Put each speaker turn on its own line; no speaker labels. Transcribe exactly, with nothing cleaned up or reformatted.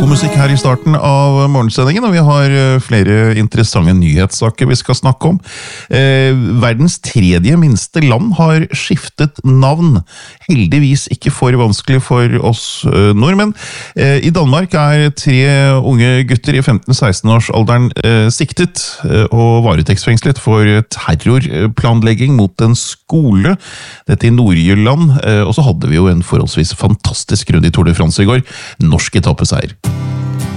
God musikk her i starten av morgensendingen, og vi har flere interessante nyhetssaker vi skal snakke om. Eh, verdens tredje minste land har skiftet navn. Heldigvis ikke for vanskelig for oss eh, nordmenn. Eh, I Danmark er tre unge gutter i femten-seksten års alderen eh, siktet eh, og varetektsfengslet for terrorplanlegging mot en skole. Dette i Nordjylland, eh, og så hadde vi jo en forholdsvis fantastisk runde i Tour de France i går. Norsk etappeseier.